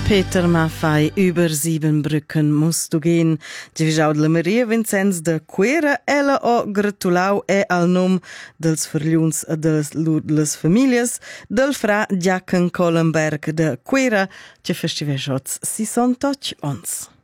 Peter Maffei über Siebenbrücken musst du gehen. Divisau de la Maria Vincenz de Quera, ella o gratulau al nom dels vergliuns de les famiglias del fra Giachen Collenberg de Quera, che festiveschots si son tots ons.